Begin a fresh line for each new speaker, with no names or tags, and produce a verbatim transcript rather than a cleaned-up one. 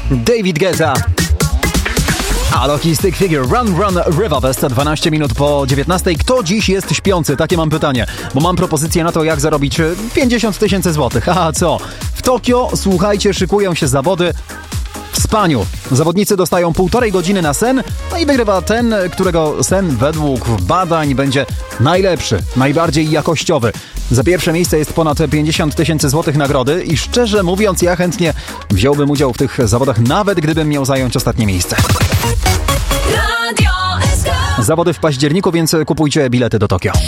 David Guetta. Alok i Stick Figure, Run Run River West, dwanaście minut po dziewiętnastej. Kto dziś jest śpiący? Takie mam pytanie, bo mam propozycję na to, jak zarobić pięćdziesiąt tysięcy złotych. A co? W Tokio, słuchajcie, szykują się zawody w spaniu. Zawodnicy dostają półtorej godziny na sen, no i wygrywa ten, którego sen według badań będzie najlepszy, najbardziej jakościowy. Za pierwsze miejsce jest ponad pięćdziesiąt tysięcy złotych nagrody i szczerze mówiąc, ja chętnie wziąłbym udział w tych zawodach, nawet gdybym miał zająć ostatnie miejsce. Zawody w październiku, więc kupujcie bilety do Tokio.